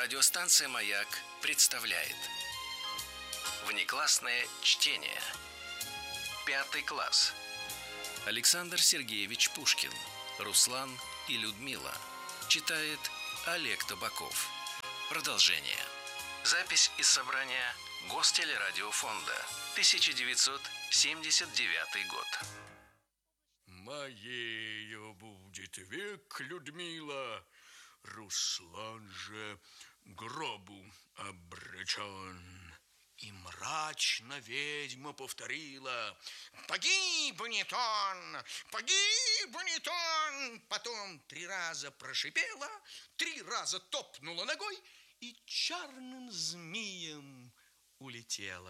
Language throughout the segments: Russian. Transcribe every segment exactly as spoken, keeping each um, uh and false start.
Радиостанция «Маяк» представляет внеклассное чтение. Пятый класс. Александр Сергеевич Пушкин, Руслан и Людмила. Читает Олег Табаков. Продолжение. Запись из собрания Гостелерадиофонда, тысяча девятьсот семьдесят девятый год. Моею будет век, Людмила, Руслан же гробу обречен. И мрачно ведьма повторила: погибнет он, погибнет он. Потом три раза прошипела, три раза топнула ногой и черным змеем улетела.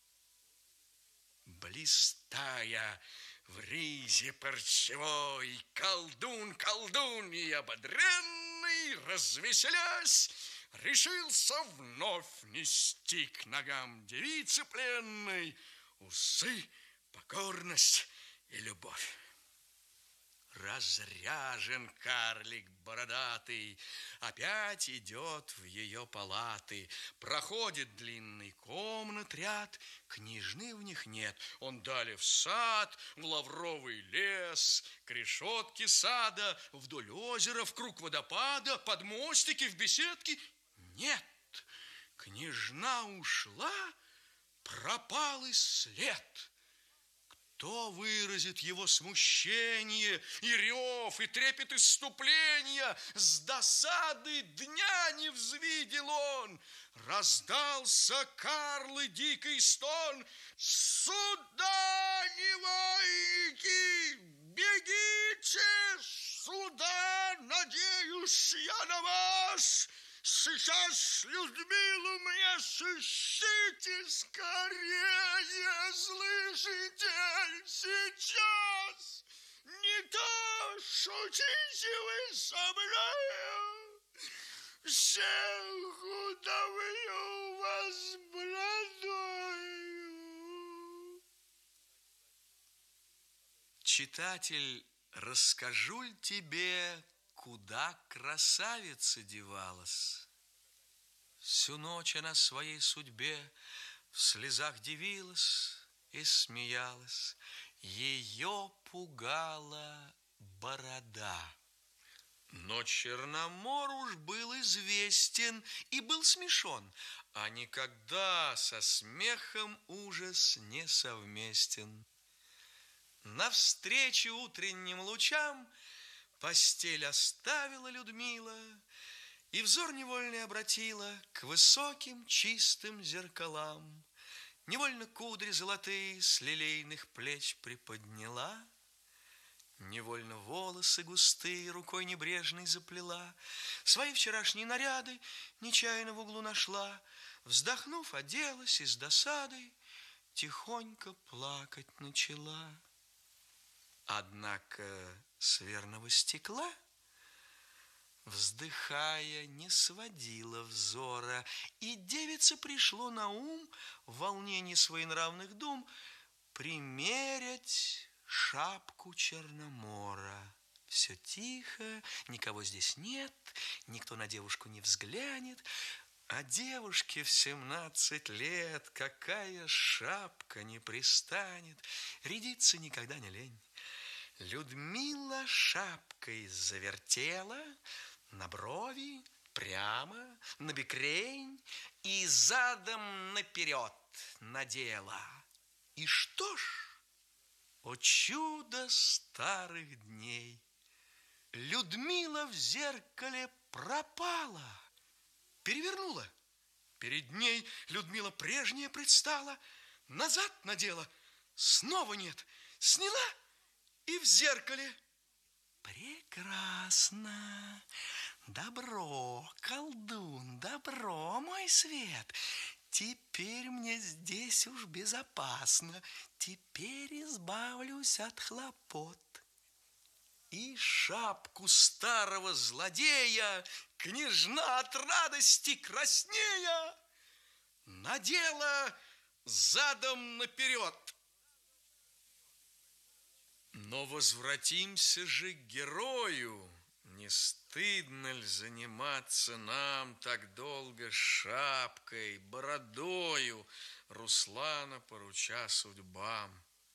Блистая в ризе парчевой, колдун колдуньи ободренный, развеселясь, решился вновь нести к ногам девицы пленной усы, покорность и любовь. Разряжен карлик бородатый, опять идет в ее палаты. Проходит длинный комнат ряд, княжны в них нет. Он далее в сад, в лавровый лес, к решетке сада, вдоль озера, в круг водопада, под мостики, в беседки. Нет, княжна ушла, пропал и след. Кто выразит его смущение, и рев, и трепет исступления? С досады дня не взвидел он. Раздался Карлы дикий стон: сюда, невольники, бегите сюда, надеюсь я на вас. Сейчас Людмилу мне сыщите скорее, слышите? Сейчас не то шутите вы со мною, всех удавлю вас бородою. Читатель, расскажу ль тебе, куда красавица девалась? Всю ночь она своей судьбе в слезах дивилась и смеялась. Ее пугала борода. Но Черномор уж был известен и был смешон, а никогда со смехом ужас не совместен. Навстречу утренним лучам постель оставила Людмила и взор невольный обратила к высоким чистым зеркалам. Невольно кудри золотые с лилейных плеч приподняла, невольно волосы густые рукой небрежной заплела, свои вчерашние наряды нечаянно в углу нашла, вздохнув, оделась и с досадой тихонько плакать начала. Однако с верного стекла, вздыхая, не сводила взора, и девице пришло на ум в волнении своенравных дум примерять шапку Черномора. Все тихо, никого здесь нет, никто на девушку не взглянет, а девушке в семнадцать лет какая шапка не пристанет, рядиться никогда не лень. Людмила шапкой завертела на брови, прямо, на бекрень и задом наперед надела. И что ж, о чудо старых дней! Людмила в зеркале пропала, перевернула. Перед ней Людмила прежняя предстала, назад надела, снова нет, сняла и в зеркале. Прекрасно, добро, колдун, добро, мой свет. Теперь мне здесь уж безопасно, теперь избавлюсь от хлопот. И шапку старого злодея княжна от радости краснея надела задом наперед. Но возвратимся же к герою Не стыдно ли заниматься нам так долго шапкой, бородою, Руслана поруча судьбам?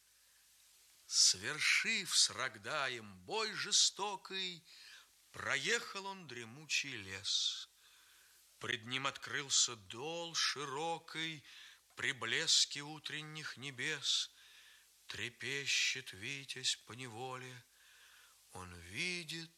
Свершив с Рогдаем бой жестокий, проехал он дремучий лес. Пред ним открылся дол широкий, при блеске утренних небес. Трепещет Витязь поневоле, он видит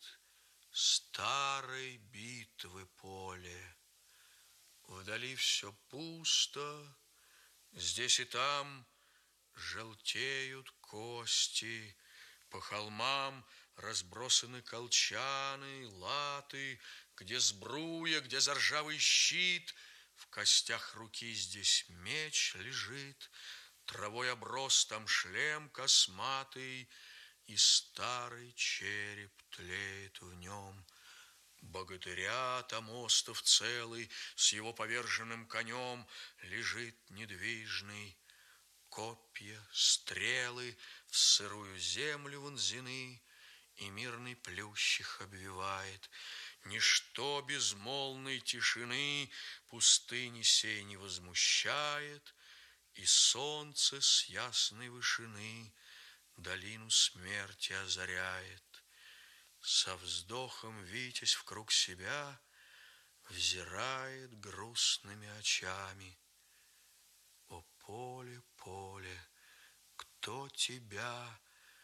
старой битвы поле. Вдали все пусто, здесь и там желтеют кости, по холмам разбросаны колчаны, латы, где сбруя, где заржавый щит, в костях руки здесь меч лежит, травой оброс там шлем косматый, и старый череп тлеет в нем. Богатыря там остов целый с его поверженным конем лежит недвижный. Копья, стрелы в сырую землю вонзены, и мирный плющ их обвивает. Ничто безмолвной тишины пустыни сей не возмущает, и солнце с ясной вышины долину смерти озаряет. Со вздохом Витязь вкруг себя взирает грустными очами. О поле, поле, кто тебя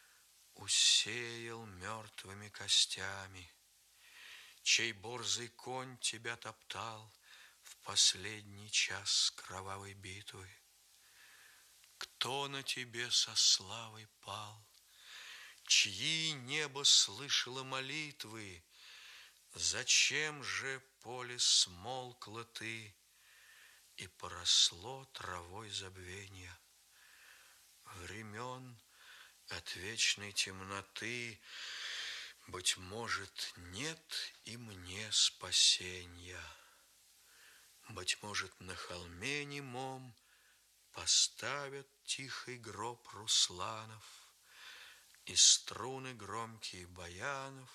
усеял мертвыми костями? Чей борзый конь тебя топтал в последний час кровавой битвы? Кто на тебе со славой пал? Чьи небо слышало молитвы? Зачем же поле смолкло ты и поросло травой забвенья? Времен от вечной темноты, быть может, нет и мне спасенья. Быть может, на холме немом поставят тихий гроб Русланов, и струны громкие баянов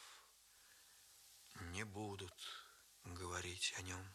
не будут говорить о нем.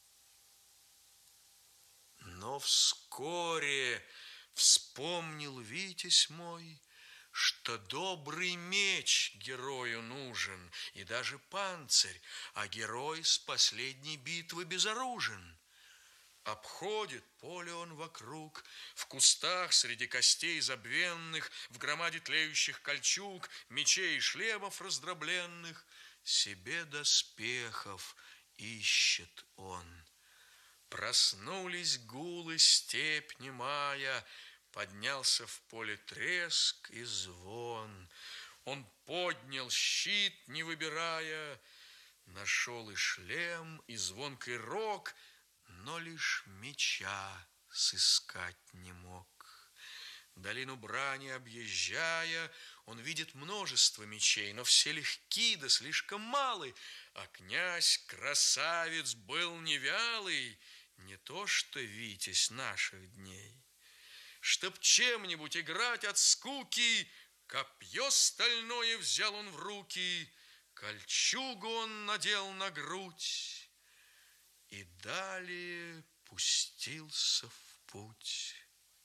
Но вскоре вспомнил Витязь мой, что добрый меч герою нужен, и даже панцирь, а герой с последней битвы безоружен. Обходит поле он вокруг, в кустах среди костей забвенных, в громаде тлеющих кольчуг, мечей и шлемов раздробленных, себе доспехов ищет он. Проснулись гулы, степь немая, поднялся в поле треск и звон. Он поднял щит, не выбирая, нашел и шлем, и звонкий рог, но лишь меча сыскать не мог. Долину брани объезжая, он видит множество мечей, но все легки да слишком малы, а князь красавец был невялый, не то что Витязь наших дней. Чтоб чем-нибудь играть от скуки, копье стальное взял он в руки, кольчугу он надел на грудь и далее пустился в путь.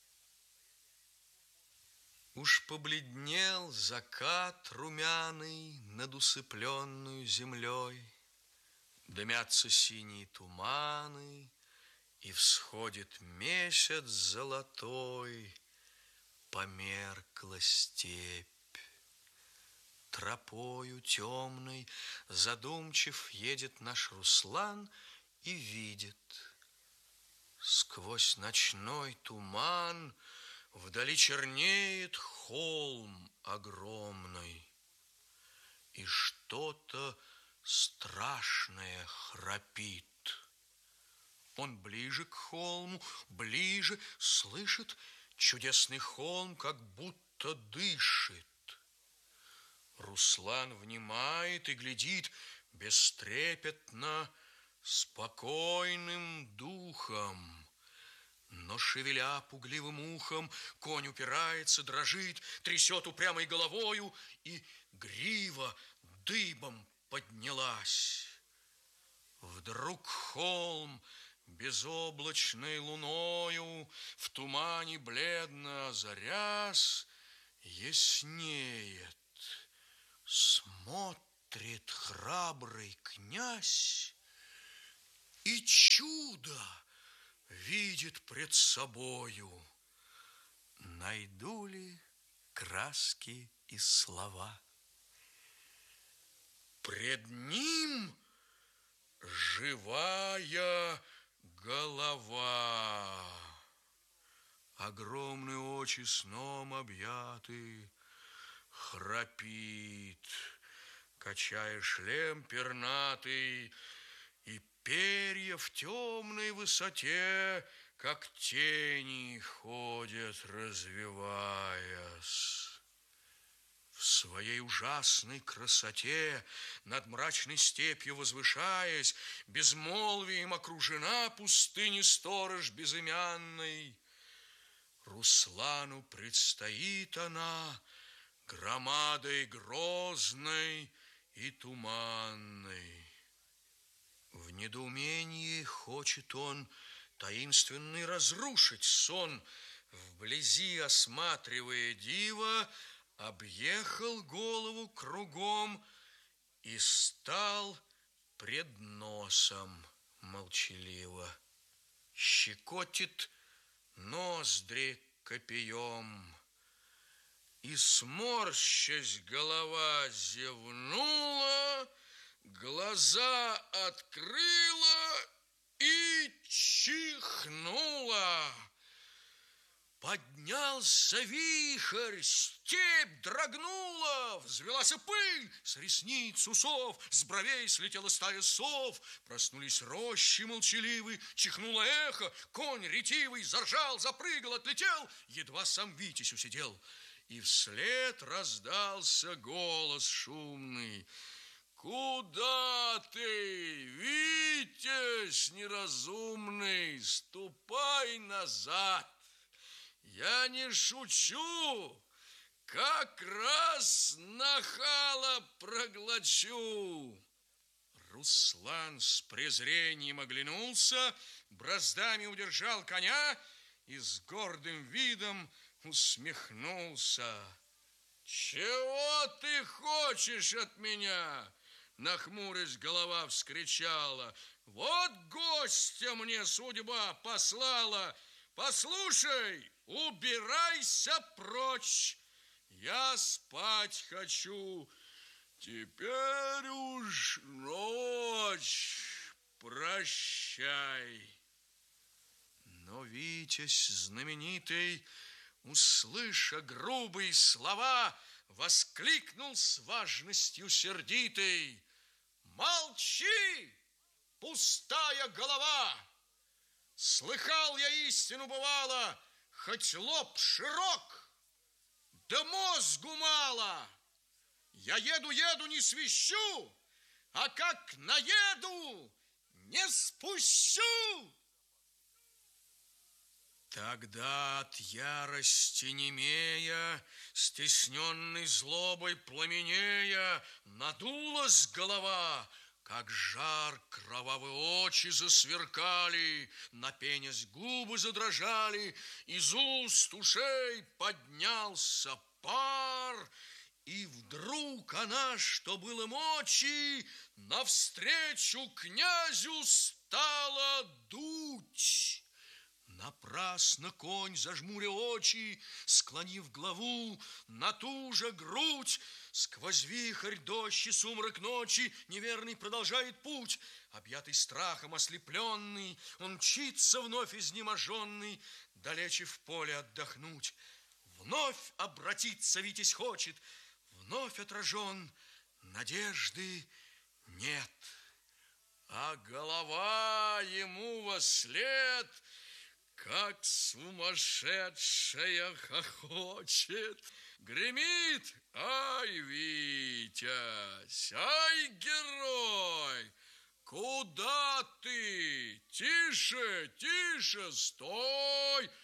Уж побледнел закат румяный над усыпленную землей, дымятся синие туманы, и всходит месяц золотой, померкла степь. Тропою темной задумчив едет наш Руслан и видит. Сквозь ночной туман вдали чернеет холм огромный, и что-то страшное храпит. Он ближе к холму, ближе, слышит, чудесный холм как будто дышит. Руслан внимает и глядит бестрепетно, спокойным духом. Но, шевеля пугливым ухом, конь упирается, дрожит, трясет упрямой головою, и грива дыбом поднялась. Вдруг холм безоблачной луною в тумане бледно озарясь яснеет. Смотрит храбрый князь и чудо видит пред собою. Найду ли краски и слова? Пред ним живая голова. Огромные очи сном объяты, храпит, качая шлем пернатый, и перья в темной высоте, как тени, ходят, развиваясь. В своей ужасной красоте, над мрачной степью возвышаясь, безмолвием окружена пустыни сторож безымянный. Руслану предстоит она громадой грозной и туманной. В недоумении хочет он таинственный разрушить сон, вблизи осматривая диво, объехал голову кругом и стал пред носом молчаливо. Щекотит ноздри копьем, и, сморщась, голова зевнула, глаза открыла и чихнула. Поднялся вихрь, степь дрогнула, взвелась пыль с ресниц, усов, с бровей слетела стая сов, проснулись рощи молчаливые, чихнуло эхо, конь ретивый заржал, запрыгал, отлетел, едва сам Витязь усидел. И вслед раздался голос шумный: «Куда ты, Витязь неразумный, ступай назад! Я не шучу, как раз нахала проглочу!» Руслан с презрением оглянулся, браздами удержал коня и с гордым видом усмехнулся. «Чего ты хочешь от меня?» Нахмурясь, голова вскричала: «Вот гостя мне судьба послала! Послушай, убирайся прочь! Я спать хочу, теперь уж ночь, прощай!» Но Витязь знаменитый, услыша грубые слова, воскликнул с важностью сердитой: «Молчи, пустая голова! Слыхал я истину бывало, хоть лоб широк, да мозгу мало. Я еду-еду не свищу, а как наеду, не спущу!» Тогда от ярости немея, стесненной злобой пламенея, надулась голова, как жар кровавые очи засверкали, напенясь губы задрожали, из уст ушей поднялся пар, и вдруг она, что было мочи, навстречу князю стала дуть. Напрасно конь, зажмуря очи, склонив главу, на ту же грудь, сквозь вихрь, дождь и сумрак ночи, неверный продолжает путь. Объятый страхом, ослепленный, он мчится вновь изнеможенный, далече в поле отдохнуть. Вновь обратиться Витязь хочет, вновь отражен, надежды нет. А голова ему вослед, как сумасшедшая, хохочет, гремит: «Ай, Витязь, ай, герой! Куда ты? Тише, тише, стой!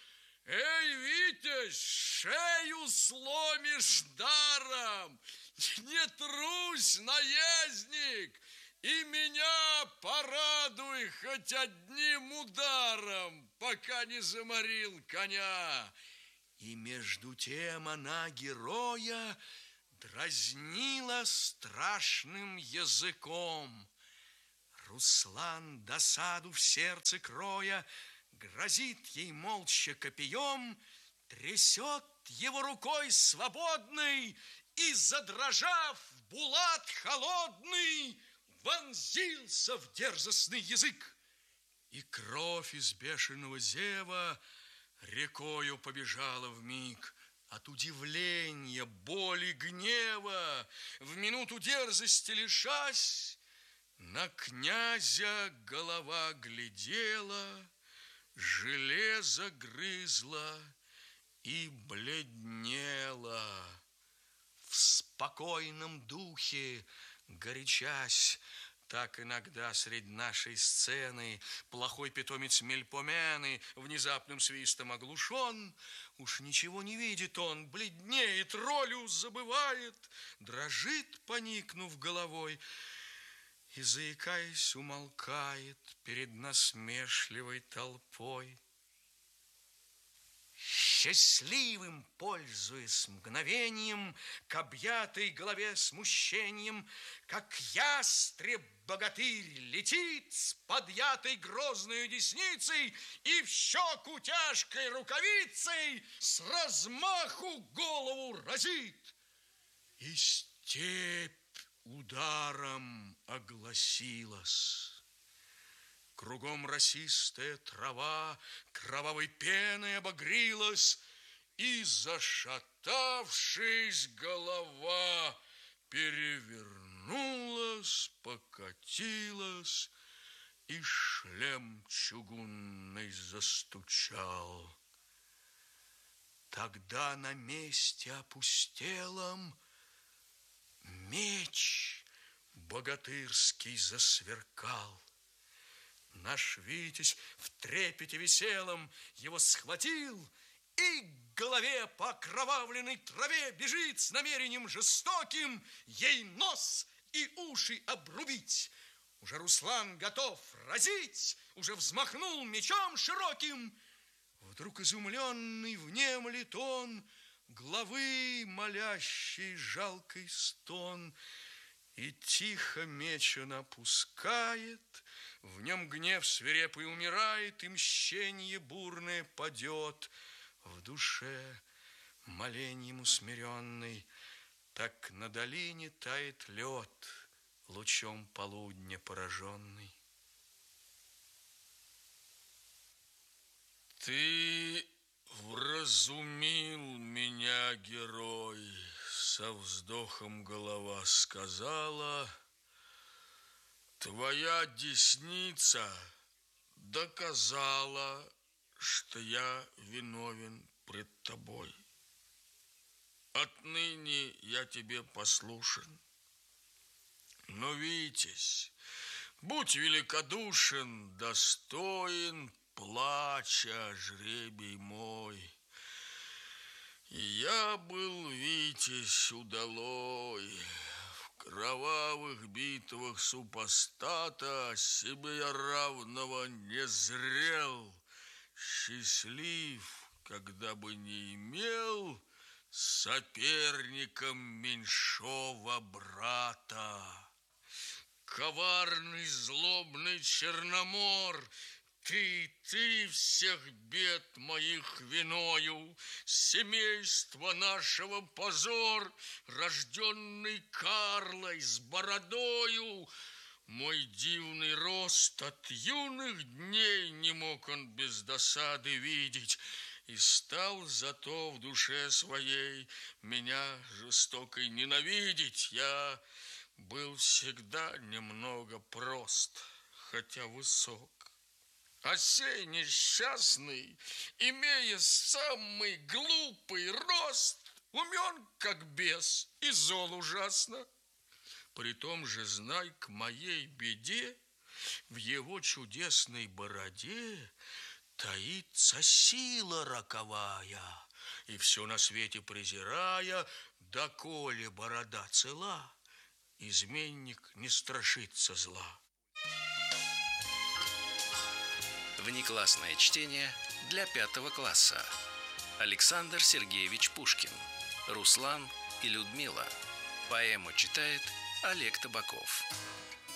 Эй, Витязь, шею сломишь даром! Не трусь, наездник, и меня порадуй хоть одним ударом, пока не заморил коня. И между тем она героя дразнила страшным языком. Руслан, досаду в сердце кроя, грозит ей молча копьем, трясет его рукой свободной и, задрожав, булат холодный вонзился в дерзостный язык. И кровь из бешеного зева рекою побежала вмиг. От удивления, боли, гнева, в минуту дерзости лишась, на князя голова глядела, железо грызла и бледнела. В спокойном духе, горячась, так иногда средь нашей сцены плохой питомец Мельпомены внезапным свистом оглушен. Уж ничего не видит он, бледнеет, ролю забывает, дрожит, поникнув головой, и, заикаясь, умолкает перед насмешливой толпой. Счастливым, пользуясь мгновением, к объятой голове смущением, как ястреб-богатырь летит с подъятой грозною десницей и в щеку тяжкой рукавицей с размаху голову разит. И степь ударом огласилась. Кругом росистая трава кровавой пеной обогрилась, и, зашатавшись, голова перевернулась, покатилась, и шлем чугунный застучал. Тогда на месте опустелом меч богатырский засверкал. Наш Витязь в трепете веселом его схватил и к голове по окровавленной траве бежит с намерением жестоким ей нос и уши обрубить. Уже Руслан готов разить, уже взмахнул мечом широким. Вдруг изумленный внемлет он главы молящий жалкий стон, и тихо меч он опускает, в нем гнев свирепый умирает, и мщение бурное падет. В душе моленьем усмиренный, так на долине тает лед, лучом полудня пораженный. Ты вразумил меня, герой, со вздохом голова сказала. Твоя десница доказала, что я виновен пред тобой. Отныне я тебе послушен. Но, Витязь, будь великодушен, достоин плача жребий мой. И я был, Витязь, удалой. В кровавых битвах супостата себе я равного не зрел. Счастлив, когда бы не имел соперником меньшого брата. Коварный, злобный Черномор, Ты, ты всех бед моих виною, семейства нашего позор, рожденный Карлой с бородою. Мой дивный рост от юных дней не мог он без досады видеть, и стал зато в душе своей меня жестокой ненавидеть. Я был всегда немного прост, хотя высок. А сей несчастный, имея самый глупый рост, умен, как бес, и зол ужасно. При том же, знай, к моей беде, в его чудесной бороде таится сила роковая, и все на свете презирая, доколе борода цела, изменник не страшится зла. Внеклассное чтение для пятого класса. Александр Сергеевич Пушкин. Руслан и Людмила. Поэму читает Олег Табаков.